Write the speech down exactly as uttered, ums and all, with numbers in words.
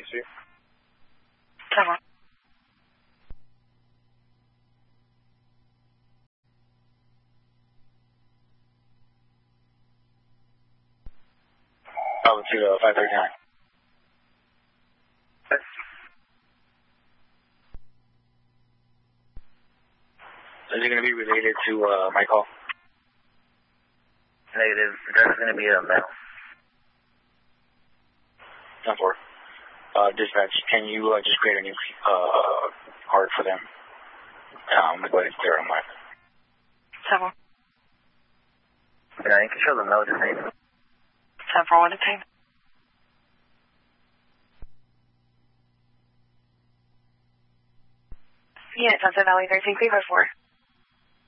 C. ten four. Over to uh, five thirty-nine. Is it going to be related to uh, my call? Negative. That's going to be a male. ten four. Uh, dispatch, can you uh, just create a new uh, card for them? Um, I'm going to go ahead and clear on mine. ten four. Yeah, you can show the male name. ten four, one detained. Yeah, Sunset Valley thirteen, three five four.